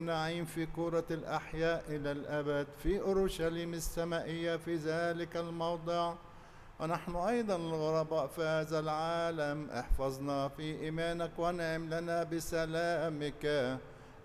نعيم في كرة الأحياء إلى الأبد في أورشليم السمائية في ذلك الموضع. ونحن أيضا الغرباء في هذا العالم، احفظنا في إيمانك وانعم لنا بسلامك